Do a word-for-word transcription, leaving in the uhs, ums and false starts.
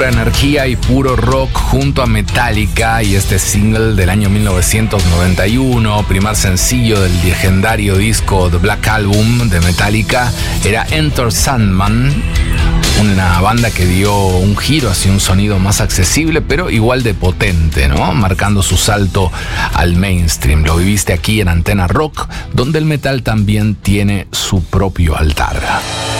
Pura energía y puro rock junto a Metallica, y este single del año mil novecientos noventa y uno, primer sencillo del legendario disco The Black Album de Metallica, era Enter Sandman, una banda que dio un giro hacia un sonido más accesible, pero igual de potente, ¿no? Marcando su salto al mainstream. Lo viviste aquí en Antena Rock, donde el metal también tiene su propio altar.